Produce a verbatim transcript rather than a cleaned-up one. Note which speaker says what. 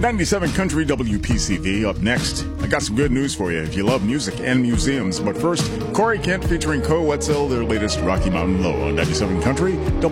Speaker 1: ninety-seven Country W P C V. Up next, I got some good news for you if you love music and museums. But first, Corey Kent featuring Co Wetzel, their latest Rocky Mountain Low on ninety-seven Country W P C V.